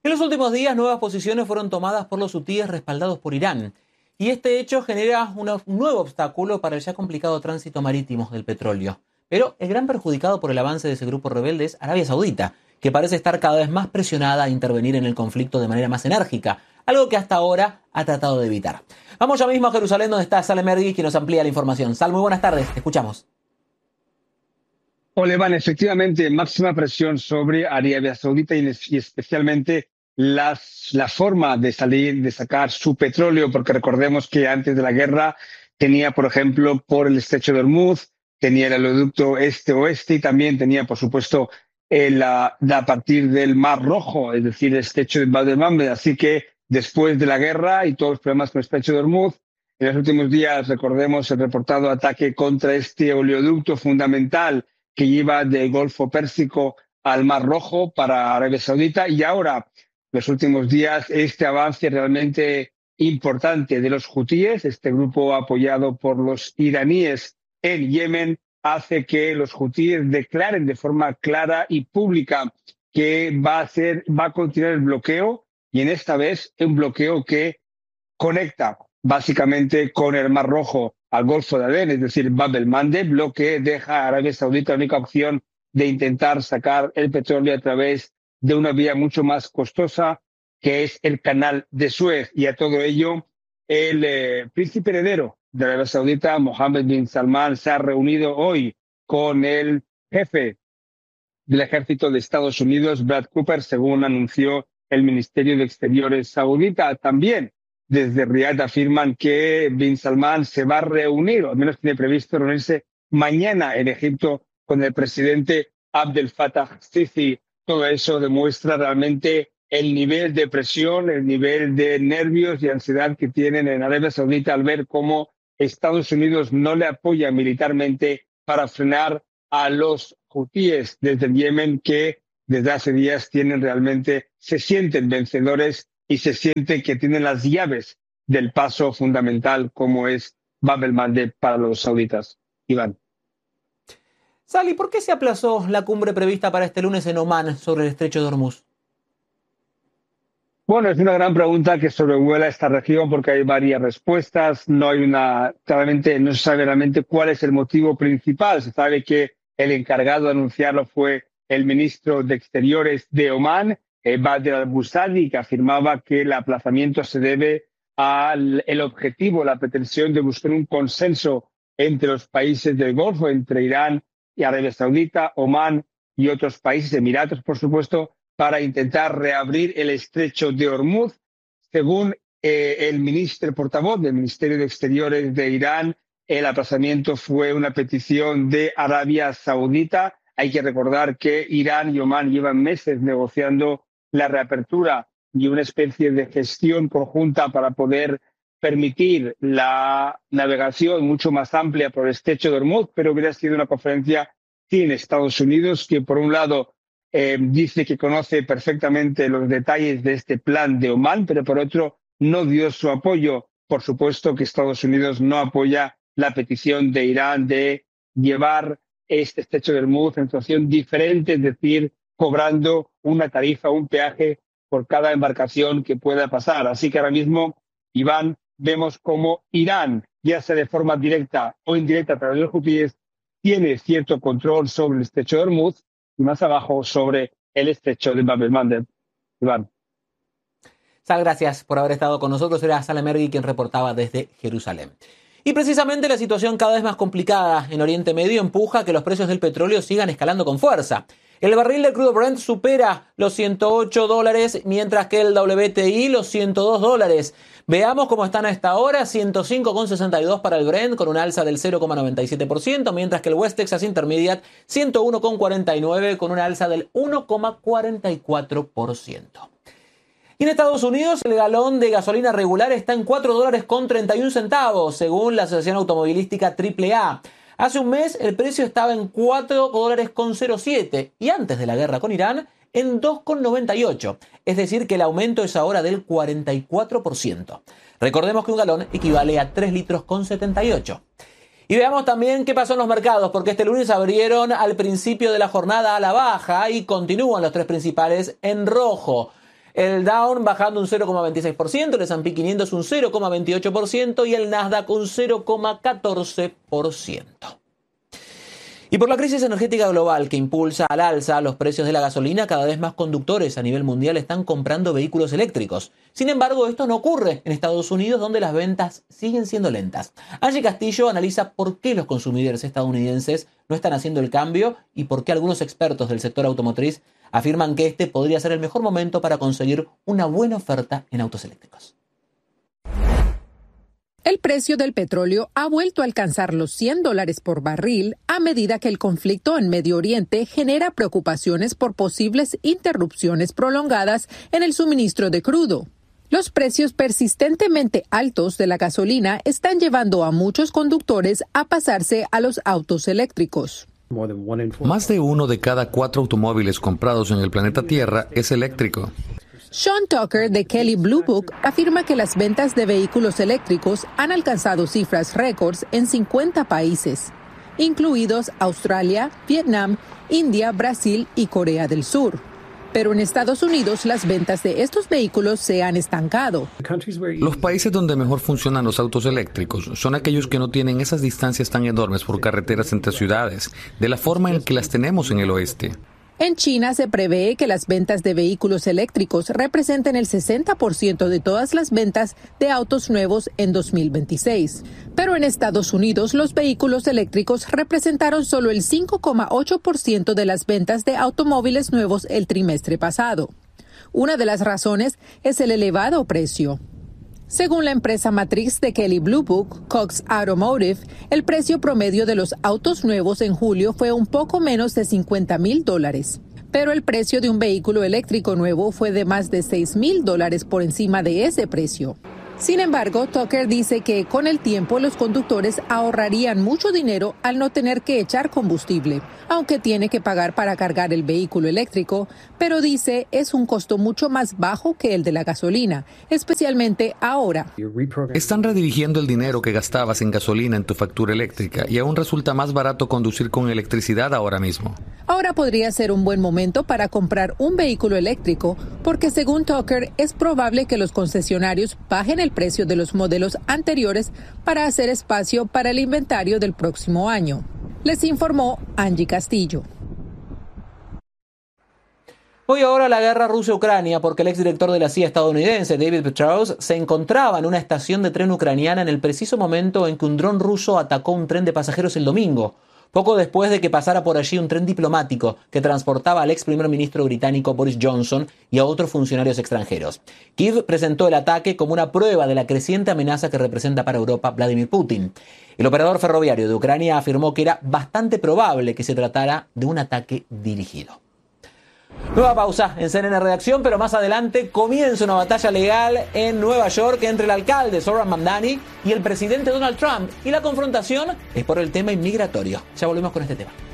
En los últimos días, nuevas posiciones fueron tomadas por los hutíes respaldados por Irán. Y este hecho genera un nuevo obstáculo para el ya complicado tránsito marítimo del petróleo. Pero el gran perjudicado por el avance de ese grupo rebelde es Arabia Saudita, que parece estar cada vez más presionada a intervenir en el conflicto de manera más enérgica, algo que hasta ahora ha tratado de evitar. Vamos ya mismo a Jerusalén, donde está Salem Ergui, quien nos amplía la información. Sal, muy buenas tardes, te escuchamos. Hola, Iván, efectivamente, máxima presión sobre Arabia Saudita y especialmente la forma de sacar su petróleo, porque recordemos que antes de la guerra tenía, por ejemplo, por el estrecho de Hormuz, tenía el oleoducto este-oeste y también tenía, por supuesto, a partir del Mar Rojo, es decir, el estrecho de Bab el-Mandeb. Así que después de la guerra y todos los problemas con el estrecho de Hormuz, en los últimos días recordemos el reportado ataque contra este oleoducto fundamental que lleva del Golfo Pérsico al Mar Rojo para Arabia Saudita, y ahora, los últimos días, este avance realmente importante de los hutíes, este grupo apoyado por los iraníes en Yemen, hace que los hutíes declaren de forma clara y pública que va a continuar el bloqueo, y en esta vez un bloqueo que conecta básicamente con el Mar Rojo al Golfo de Adén, es decir, Bab el-Mandeb, lo que deja a Arabia Saudita la única opción de intentar sacar el petróleo a través de una vía mucho más costosa, que es el Canal de Suez. Y a todo ello, el príncipe heredero de Arabia Saudita, Mohammed bin Salman, se ha reunido hoy con el jefe del ejército de Estados Unidos, Brad Cooper, según anunció el Ministerio de Exteriores saudita. También desde Riad afirman que bin Salman se va a reunir, o al menos tiene previsto reunirse mañana en Egipto con el presidente Abdel Fattah al-Sisi. Todo eso demuestra realmente el nivel de presión, el nivel de nervios y ansiedad que tienen en Arabia Saudita al ver cómo Estados Unidos no le apoya militarmente para frenar a los hutíes desde el Yemen, que desde hace días se sienten vencedores y se siente que tienen las llaves del paso fundamental como es Bab el-Mandeb para los sauditas. Iván. Sally, ¿por qué se aplazó la cumbre prevista para este lunes en Omán sobre el estrecho de Hormuz? Bueno, es una gran pregunta que sobrevuela esta región porque hay varias respuestas. Claramente no se sabe realmente cuál es el motivo principal. Se sabe que el encargado de anunciarlo fue el ministro de Exteriores de Omán, Badr al-Busadi, que afirmaba que el aplazamiento se debe al objetivo, la pretensión de buscar un consenso entre los países del Golfo, entre Irán y Arabia Saudita, Omán y otros países, Emiratos, por supuesto, para intentar reabrir el estrecho de Hormuz. Según el portavoz del Ministerio de Exteriores de Irán, el aplazamiento fue una petición de Arabia Saudita. Hay que recordar que Irán y Omán llevan meses negociando la reapertura y una especie de gestión conjunta para poder permitir la navegación mucho más amplia por el estrecho de Hormuz, pero hubiera sido una conferencia sin Estados Unidos, que por un lado dice que conoce perfectamente los detalles de este plan de Omán, pero por otro no dio su apoyo. Por supuesto que Estados Unidos no apoya la petición de Irán de llevar este estrecho de Hormuz en situación diferente, es decir, cobrando una tarifa, un peaje por cada embarcación que pueda pasar. Así que ahora mismo, Iván, vemos cómo Irán, ya sea de forma directa o indirecta a través de los hutíes, tiene cierto control sobre el estrecho de Hormuz y más abajo sobre el estrecho de Bab el-Mandeb. Iván. Sal, gracias por haber estado con nosotros. Era Salem Ergui quien reportaba desde Jerusalén. Y precisamente la situación cada vez más complicada en Oriente Medio empuja a que los precios del petróleo sigan escalando con fuerza. El barril de crudo Brent supera los $108, mientras que el WTI los $102. Veamos cómo están a esta hora: 105,62 para el Brent, con un alza del 0,97%, mientras que el West Texas Intermediate 101,49 con un alza del 1,44%. Y en Estados Unidos, el galón de gasolina regular está en $4.31, según la Asociación Automovilística AAA. Hace un mes el precio estaba en $4.07 y antes de la guerra con Irán en $2.98. Es decir, que el aumento es ahora del 44%. Recordemos que un galón equivale a 3 litros con 78. Y veamos también qué pasó en los mercados, porque este lunes abrieron al principio de la jornada a la baja y continúan los tres principales en rojo. El Dow bajando un 0,26%, el S&P 500 un 0,28% y el Nasdaq un 0,14%. Y por la crisis energética global que impulsa al alza los precios de la gasolina, cada vez más conductores a nivel mundial están comprando vehículos eléctricos. Sin embargo, esto no ocurre en Estados Unidos, donde las ventas siguen siendo lentas. Angie Castillo analiza por qué los consumidores estadounidenses no están haciendo el cambio y por qué algunos expertos del sector automotriz afirman que este podría ser el mejor momento para conseguir una buena oferta en autos eléctricos. El precio del petróleo ha vuelto a alcanzar los $100 por barril a medida que el conflicto en Medio Oriente genera preocupaciones por posibles interrupciones prolongadas en el suministro de crudo. Los precios persistentemente altos de la gasolina están llevando a muchos conductores a pasarse a los autos eléctricos. Más de 1 de cada 4 automóviles comprados en el planeta Tierra es eléctrico. Sean Tucker de Kelley Blue Book afirma que las ventas de vehículos eléctricos han alcanzado cifras récords en 50 países, incluidos Australia, Vietnam, India, Brasil y Corea del Sur. Pero en Estados Unidos las ventas de estos vehículos se han estancado. Los países donde mejor funcionan los autos eléctricos son aquellos que no tienen esas distancias tan enormes por carreteras entre ciudades, de la forma en que las tenemos en el oeste. En China se prevé que las ventas de vehículos eléctricos representen el 60% de todas las ventas de autos nuevos en 2026. Pero en Estados Unidos los vehículos eléctricos representaron solo el 5,8% de las ventas de automóviles nuevos el trimestre pasado. Una de las razones es el elevado precio. Según la empresa matriz de Kelley Blue Book, Cox Automotive, el precio promedio de los autos nuevos en julio fue un poco menos de $50,000. Pero el precio de un vehículo eléctrico nuevo fue de más de $6,000 por encima de ese precio. Sin embargo, Tucker dice que con el tiempo los conductores ahorrarían mucho dinero al no tener que echar combustible, aunque tiene que pagar para cargar el vehículo eléctrico, pero dice es un costo mucho más bajo que el de la gasolina, especialmente ahora. Están redirigiendo el dinero que gastabas en gasolina en tu factura eléctrica y aún resulta más barato conducir con electricidad ahora mismo. Ahora podría ser un buen momento para comprar un vehículo eléctrico porque según Tucker es probable que los concesionarios bajen el precio de los modelos anteriores para hacer espacio para el inventario del próximo año. Les informó Angie Castillo. Voy ahora a la guerra Rusia-Ucrania porque el exdirector de la CIA estadounidense, David Petraeus, se encontraba en una estación de tren ucraniana en el preciso momento en que un dron ruso atacó un tren de pasajeros el domingo, poco después de que pasara por allí un tren diplomático que transportaba al ex primer ministro británico Boris Johnson y a otros funcionarios extranjeros. Kiev presentó el ataque como una prueba de la creciente amenaza que representa para Europa Vladimir Putin. El operador ferroviario de Ucrania afirmó que era bastante probable que se tratara de un ataque dirigido. Nueva pausa en CNN Redacción, pero más adelante comienza una batalla legal en Nueva York entre el alcalde Zohran Mamdani y el presidente Donald Trump. Y la confrontación es por el tema inmigratorio. Ya volvemos con este tema.